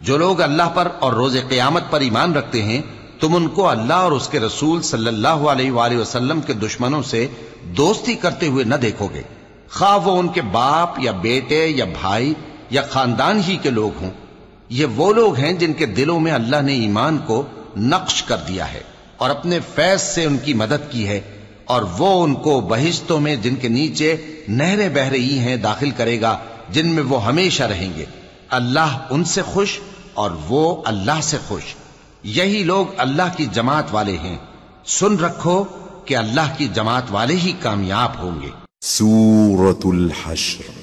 जो लोग अल्लाह पर और रोजे क़यामत पर ईमान रखते हैं, तुम उनको अल्लाह और उसके रसूल सल्लल्लाहु अलैहि वसल्लम के दुश्मनों से दोस्ती करते हुए न देखोगे, खा वो उनके बाप या बेटे या भाई या खानदान ही के लोग हों। ये वो लोग हैं जिनके दिलों में अल्लाह ने ईमान को नक्श कर दिया है और अपने फैज से उनकी मदद की है, और वो उनको बहिश्तों में जिनके नीचे नहरें बह रही हैं दाखिल करेगा, जिनमें वो हमेशा रहेंगे। अल्लाह उनसे खुश और वो अल्लाह से खुश। यही लोग अल्लाह की जमात वाले हैं। सुन रखो कि अल्लाह की जमात वाले ही कामयाब होंगे। सूरतुल हश्र